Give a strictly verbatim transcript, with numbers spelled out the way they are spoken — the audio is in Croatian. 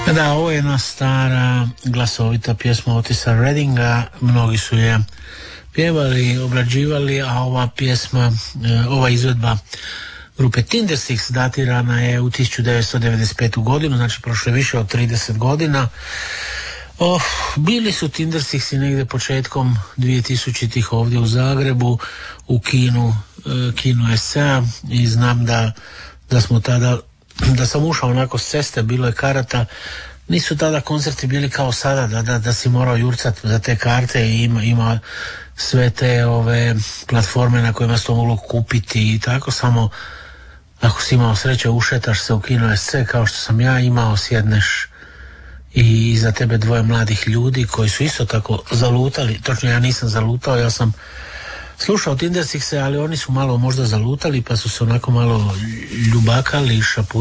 Da, ovo je jedna stara glasovita pjesma Otisa Reddinga, mnogi su je pjevali, obrađivali, a ova pjesma, ova izvedba grupe Tindersticks datirana je u tisuću devetsto devedeset petu godinu, znači prošlo je više od trideset godina. Oh, bili su Tindersticksi negdje početkom dvije-tisućitih ovdje u Zagrebu, u kinu, kinu es a, i znam da, da smo tada, da sam ušao onako s ceste, bilo je karata, nisu tada koncerti bili kao sada, da, da, da si morao jurcat za te karte i ima, ima sve te ove platforme na kojima se to moglo kupiti i tako, samo ako si imao sreće ušetaš se u kino es ce kao što sam ja imao, sjedneš i iza tebe dvoje mladih ljudi koji su isto tako zalutali, točno ja nisam zalutao, ja sam slušao Tinderstickse, ali oni su malo možda zalutali pa su se onako malo ljubakali, šapu